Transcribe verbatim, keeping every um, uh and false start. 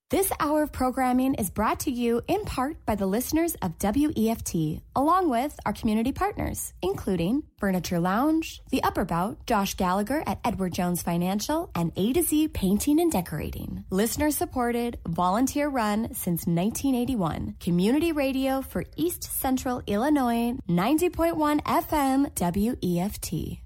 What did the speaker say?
This hour of programming is brought to you in part by the listeners of W E F T, along with our community partners, including Furniture Lounge, The Upper Bout, Josh Gallagher at Edward Jones Financial, and A to Z Painting and Decorating. Listener-supported, volunteer-run since nineteen eighty-one. Community radio for East Central Illinois, ninety point one F M W E F T.